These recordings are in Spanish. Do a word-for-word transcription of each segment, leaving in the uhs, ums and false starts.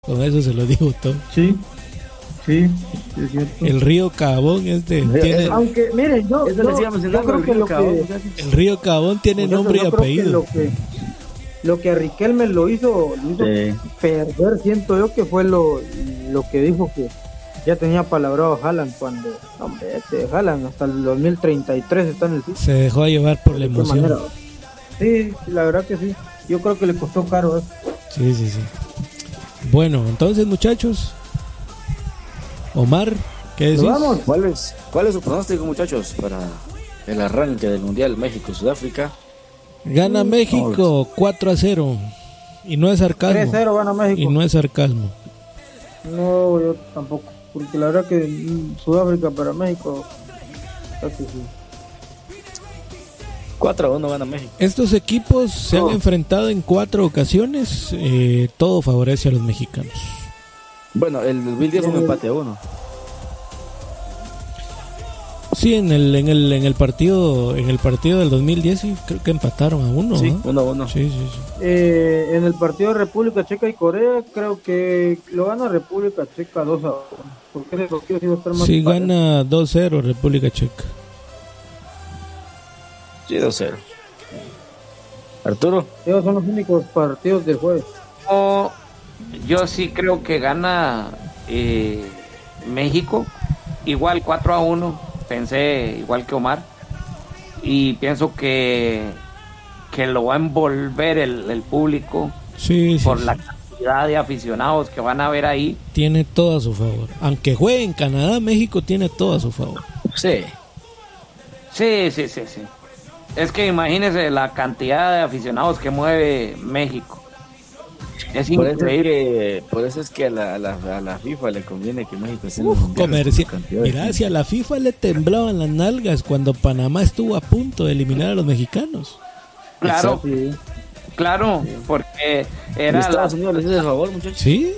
Con eso se lo digo todo. Sí, sí, es cierto. El río Cabón este tiene... Aunque, miren, yo, yo, yo creo que lo que... El río Cabón tiene nombre y apellido. Lo que, lo que a Riquelme lo hizo, lo hizo sí. perder, siento yo que fue lo, lo que dijo que ya tenía palabrado Haaland cuando, hombre, este Haaland hasta el dos mil treinta y tres está en el sitio. Se dejó llevar por la emoción. Manera. Sí, la verdad que sí. Yo creo que le costó caro eso. Sí, sí, sí. Bueno, entonces, muchachos, Omar, ¿qué decís? Vamos. ¿Cuál es, ¿Cuál es su pronóstico, muchachos, para el arranque del Mundial México-Sudáfrica? Gana México cuatro a cero. Y no es sarcasmo. tres cero gana México. Y no es sarcasmo. No, yo tampoco. Porque la verdad que Sudáfrica para México, casi sí. cuatro a uno gana México. Estos equipos se oh. han enfrentado en cuatro ocasiones. Eh, todo favorece a los mexicanos. Bueno, el dos mil diez fue un empate a uno. Sí, en el en el en el partido en el partido del dos mil diez sí, creo que empataron a uno. Sí, ¿no? uno a uno. Sí, sí, sí. Eh, en el partido de República Checa y Corea creo que lo gana República Checa dos a uno. ¿Por qué los quiero iba a estar más? Sí, gana dos cero República Checa. Sí, dos cero. Arturo. Esos son los únicos partidos del jueves. Oh, yo sí creo que gana eh, México. Igual cuatro a uno. Pensé igual que Omar. Y pienso que, que lo va a envolver el, el público. Sí, sí, por sí. la cantidad de aficionados que van a ver ahí. Tiene todo a su favor. Aunque juegue en Canadá, México tiene todo a su favor. Sí. Sí, sí, sí, sí. Es que imagínese la cantidad de aficionados que mueve México. Es por increíble. Eso es que, por eso es que a la, a la, a la FIFA le conviene que México esté en Uf, los mundiales. Comerci- Mira, si a la FIFA le temblaban las nalgas cuando Panamá estuvo a punto de eliminar a los mexicanos. Claro, Sí. claro, porque era Estados la... Unidos les hace el favor, muchachos. Sí.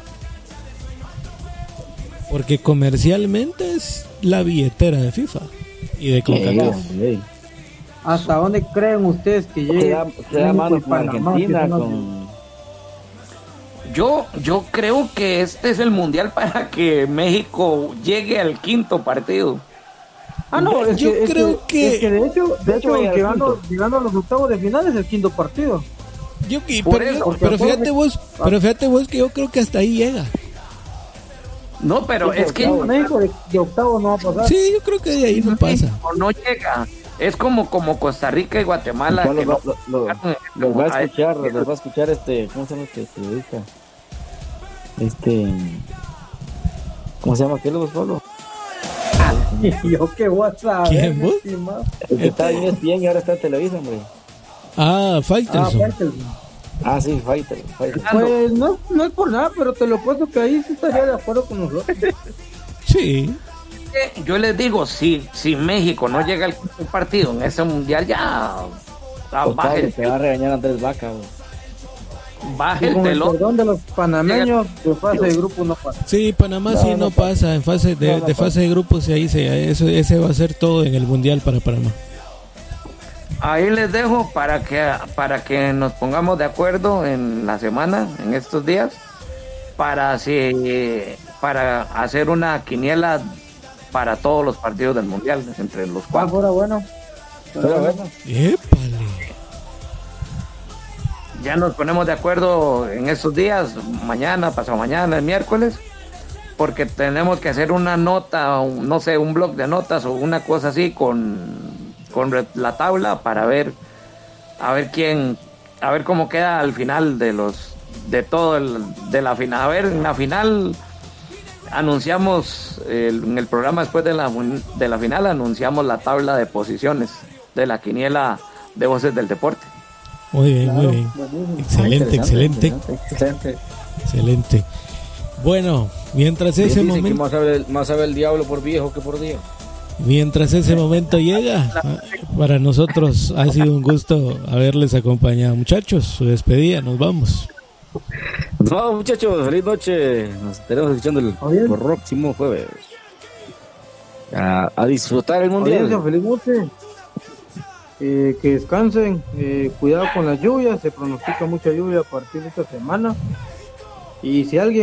Porque comercialmente es la billetera de FIFA y de CONCACAF. Sí, ¿Hasta dónde creen ustedes que llegue? Queda, queda mano con Panamá, Argentina, que son los- con... Yo, yo creo que este es el mundial para que México llegue al quinto partido. Ah, no, es Yo que, es creo que- es que de hecho, de hecho, hecho, llegando, llegando a los octavos de final es el quinto partido. Yo, y- Por pero, eso, pero porque- fíjate vos, pero fíjate vos que yo creo que hasta ahí llega. No, pero Sí, es que México de, de octavos no va a pasar. Sí, yo creo que de ahí no pasa. México no llega. Es como, como Costa Rica y Guatemala. ¿Cuál que lo, no- lo, lo, los va a escuchar, los va a escuchar este, ¿cómo se llama este periodista? Este, ¿cómo se llama aquel, vos, Pablo? Yo qué WhatsApp. ¿Quién, vos? El que está en E S P N y ahora está en Televisa, hombre. Ah, Ah, Faitelson. Faitelson. Ah, sí, Fighter, Fighter. Pues no, no es por nada, pero te lo puesto que ahí sí estaría de acuerdo con nosotros. Sí. Yo les digo, si, si México no llega al quinto partido en ese mundial, ya ah, Pues, baje, Pablo, el, te va a regañar Andrés Vaca, güey. baje Y el con el telón. perdón de los panameños, de fase de grupo no pasa. Sí, Panamá No, sí no no pasa. pasa en fase de, No, no de fase de grupos y ahí se eso ese va a ser todo en el mundial para Panamá. Ahí les dejo para que para que nos pongamos de acuerdo en la semana, en estos días, para si, para hacer una quiniela para todos los partidos del mundial entre los Ah, cuatro. fuera bueno. Pero bueno, Épale. Ya nos ponemos de acuerdo en estos días, mañana, pasado mañana, el miércoles, porque tenemos que hacer una nota, un- no sé, un blog de notas o una cosa así con, con re- la tabla para ver, a ver quién, a ver cómo queda al final de los, de todo el, de la final. A ver, en la final anunciamos, el- en el programa después de la, de la final anunciamos la tabla de posiciones de la quiniela de Voces del Deporte. Muy bien, muy bien. Buenísimo. Excelente, excelente, excelente. excelente. Bueno, mientras Bien ese dicen que momento, más sabe, el- más sabe el diablo por viejo que por Dios. mientras ese momento llega, para nosotros ha sido un gusto haberles acompañado, muchachos. Su despedida, nos vamos. Nos vamos, muchachos, feliz noche. Nos estaremos escuchando el Bien. próximo jueves. A, a disfrutar el mundial. Audiencia, feliz noche. Eh, que descansen, eh, cuidado con las lluvias, se pronostica mucha lluvia a partir de esta semana. Y si alguien